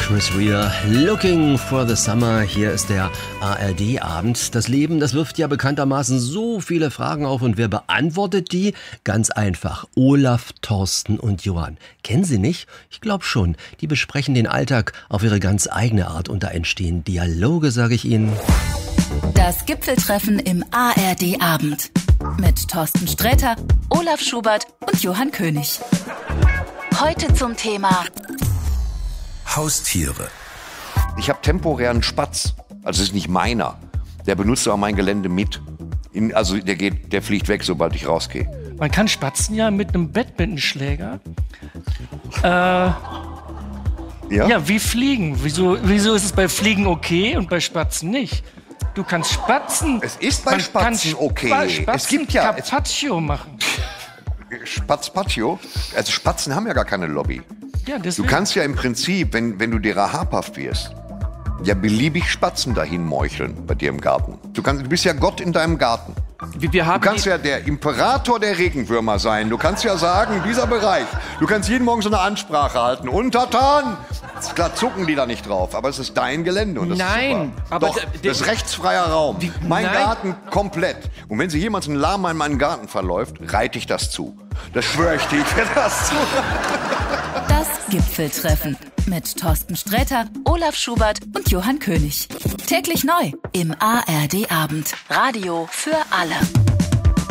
Chris Rea, Looking for the Summer. Hier ist der ARD-Abend. Das Leben, das wirft ja bekanntermaßen so viele Fragen auf. Und wer beantwortet die? Ganz einfach. Olaf, Thorsten und Johann. Kennen Sie nicht? Ich glaube schon. Die besprechen den Alltag auf ihre ganz eigene Art. Und da entstehen Dialoge, sage ich Ihnen. Das Gipfeltreffen im ARD-Abend. Mit Thorsten Sträter, Olaf Schubert und Johann König. Heute zum Thema Haustiere. Ich habe temporär einen Spatz. Also es ist nicht meiner. Der benutzt aber mein Gelände mit. Der fliegt weg, sobald ich rausgehe. Man kann Spatzen ja mit einem Badmintonschläger. Ja? Ja, wie Fliegen. Wieso ist es bei Fliegen okay und bei Spatzen nicht? Du kannst Spatzen. Es ist bei Spatzen okay. Es gibt ja Carpaccio machen. Spatzpatio? Also Spatzen haben ja gar keine Lobby. Ja, Du kannst ja im Prinzip, wenn du dir habhaft wirst, ja beliebig Spatzen dahin meucheln bei dir im Garten. Du bist ja Gott in deinem Garten. Du kannst ja der Imperator der Regenwürmer sein. Du kannst ja sagen, dieser Bereich, du kannst jeden Morgen so eine Ansprache halten. Untertan! Klar zucken die da nicht drauf, aber es ist dein Gelände und das ist super. Aber doch, das ist rechtsfreier Raum. Mein Garten komplett. Und wenn sich jemals ein Lama in meinen Garten verläuft, reite ich das zu. Das schwöre ich dir, ich werde das zu. das Gipfeltreffen mit Thorsten Sträter, Olaf Schubert und Johann König. Täglich neu im ARD-Abend. Radio für alle.